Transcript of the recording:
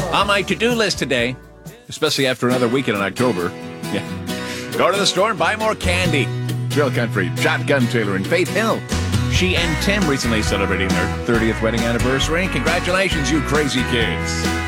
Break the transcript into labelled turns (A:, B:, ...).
A: On my to-do list today, especially after another weekend in October, go to the store and buy more candy. Trail Country, Shotgun Taylor, and Faith Hill. She and Tim recently celebrating their 30th wedding anniversary. Congratulations, you crazy kids.